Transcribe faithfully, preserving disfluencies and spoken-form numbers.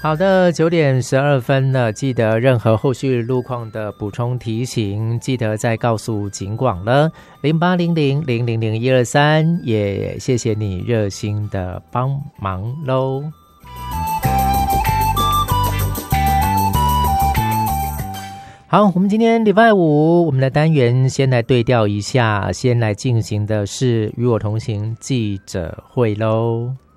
好的，九点十二分了，记得任何后续路况的补充提醒，记得再告诉警广了，零八零零零零零一二三，也谢谢你热心的帮忙喽。好，我们今天礼拜五，我们的单元先来对调一下，先来进行的是与我同行记者会喽。